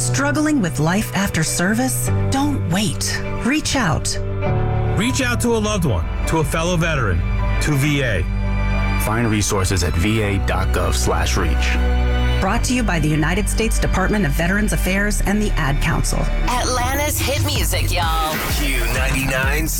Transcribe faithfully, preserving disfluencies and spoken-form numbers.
Struggling with life after service? Don't wait. Reach out. Reach out to a loved one, to a fellow veteran, to V A. Find resources at va.gov slash reach. Brought to you by the United States Department of Veterans Affairs and the Ad Council. Atlanta's hit music, y'all. Q ninety-nine